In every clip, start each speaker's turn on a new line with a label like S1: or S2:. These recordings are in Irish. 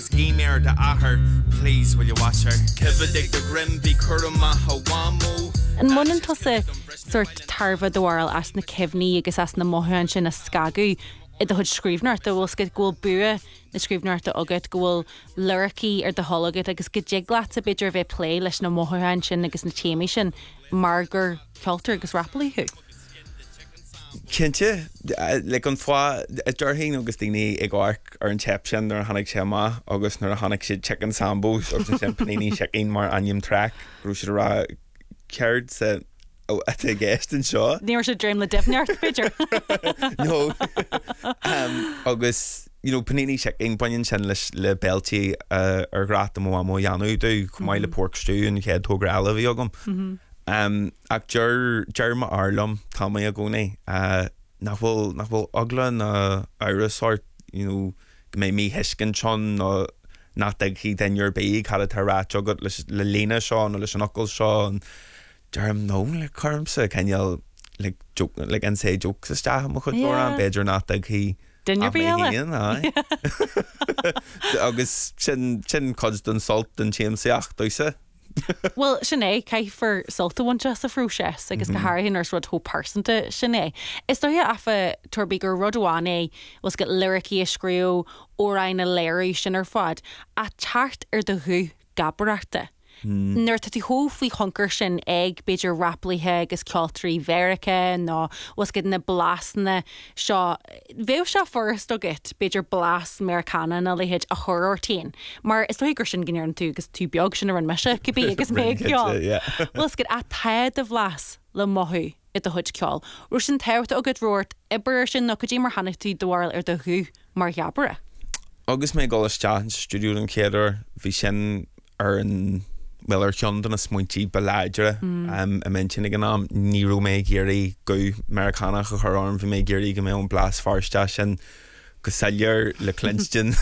S1: Schemere de ahar, please will you watch her? Kevadig the Grimby Kurama Hawamu.
S2: An munan tosa sort tarva dwaral as na kevni agus as na mohan sin a skagu I the hud scríbnart a bhfuil scid gúil bua na scríbnart a agad gúil lyricí ar de holagad agus go jiglat a beidir bheith play leis na mohan sin agus na téimi sin margur culture agus rappelí hu.
S3: Kinte, like an fá dúirthaí agus daoine ag gharc ar an teip sin nar tháinig sé amach agus nar tháinig siad chicken sambos agus sin panini chicken mar aim track grú siad rá ceird sa at a guest and seo.
S2: Níor sé dream le defneart beidir.
S3: No. Agus panini chicken bain sin le belty ar grat am mo Janu do cumáile pork stew and head to grala bhí agam. Ach jar ma arlam tá mé a gcónaí nachfuil agla na áras sort mé mí heiscin seán nó nach ag hí dainnear bé cad a tarrát agad le léna seán leis an ocail seán jarm nó le chumsa ceal le an sé joke sa staach mo chud an beidir nach ag hí
S2: dainnear bé eile
S3: agus sin cod don salt den TMC8 doise.
S2: Well, sinné cai for saltahainte sa frúses agus go háirhín ar rud thó persanta sinné. Is dóthe afa turbígur rudháin was go lyricí a scríú óráin na léirú sin ar fád a teart ar do thu gabarachta. Nuir tatí hófaí chuncar sin ag beidir rapplaithe agus ceoltarí Mhéirice nó was go na blasna seo bhéh seo first agad beidir blas Americana na lehéid a chorórtaín. Mar is dóigh gur sin gnéann tú agus tú beag sin ar an meise go bí agus mé ceáil. Was go a taid a bhlas le mothú I do chud ceáil. Ru sin teirta agad roirt ibar sin nó go dtí mar hanna tú dohil ar do thu mar gheabara.
S3: Agus mé gáiste stúdú an céidir bhí sin ar an well ar ceann don a smuintí beláidere a mention ag an am níú mé géirí go Americana go chorám bhí mé géirí go mé an blas farsta sin go saillir le Clinston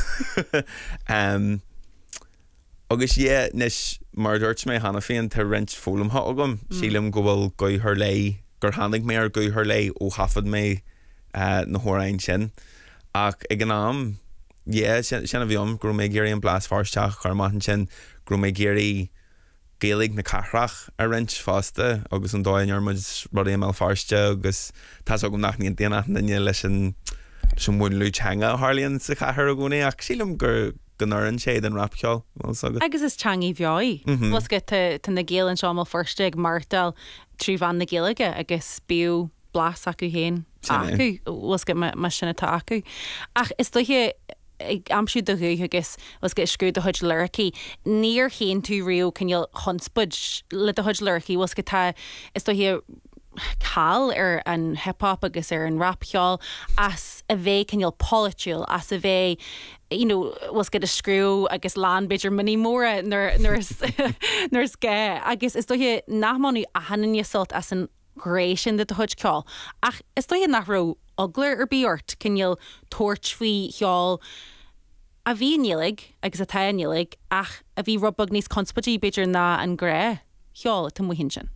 S3: agus nes mar dúirt mé hana féin tar rint fólam ha agam sílam go bhfuil go thur lei gur hánig mé ar go thur lei ó hafad mé na hórain sin ach ag an am sin a bhíom gur mé géirí an blas farsteach chumahan sin gur mé géirí Gaelig na carrach a rint fásta agus an dóin ar muid rudí mé farste agus tá agam nach níon déana nanne leis an múin lú teanga Harlíonn sa chahar a gúnaí ach sílam gur gonaran sé an rapceáil.
S2: Agus is teangaí bheáí. Was go tá na géalann seo má firste ag martal trí bhan na géalaige agus bíú blas acu héin acu was go me sinna tá acu. Ach is dóthe amsú do hu agus was go scrúd a hud lyricí níor chéan tú riú cinneal honspud le a hud lyricí was go tá is do hi cal ar an hip-hop agus ar an rapceáil as a bheith cinneal politiúil as a bheith was go a screw agus lán beidir miní móra nurs ge agus is do hi nachmanú a hananne sult as an gréisisin de hud ceáil ach is do hi nach ro ogler ar bíort cinneal toirt fao cheáil a bhí nílig agus a tainnig ach a bhí rubbag níos conspatí beidir ná an gré cheáil tá muhin sin.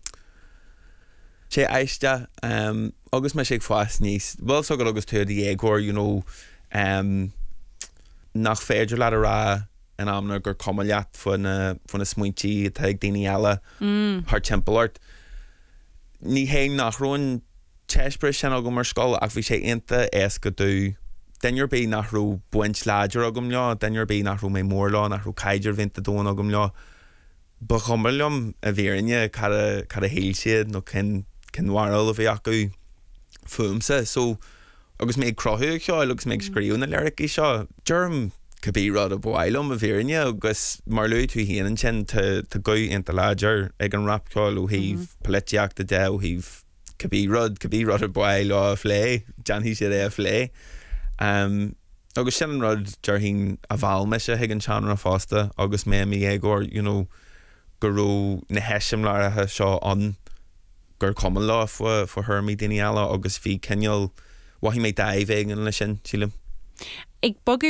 S3: sé éiste agus me sé fáis níos bhil so go agus tú dí éagóir nach féidir le rá an amna gur comaleat fan na smuintí tá ag daoine eile th timpart. Ní héin nach roin teisbre sin agam mar scóil ach bhí sé inta éas go dú dainnear bé nach rú buint láidir agam leo, dainnear bé nach rú mé mór lá nach rú caidir vinta dón agam leo. Ba chumbalom a bhéirne cad a héil siad nó cinhhail a bhí acu fumsa, so agus mé crothú ceáil agus mé scríú na lyricí seo. Dúirm cabbí rud a bhhailm a bhéirne agus mar luú tú híanaan sin tá go inta láidir ag an rapceáil ó híh políteach de ó híh cabbí rud a bhhail á a phlé, Janhí siad é a phlé. Agus sin an rud dearhín a bhhail me se ag an seanra fásta agus mé mí éagóir gurú na heisim láirithe seo an gur cuman lá fu thurmí daine eile agus bhí cinneal wahí mé daibh éigean lei sin sílim.
S2: Ag bogu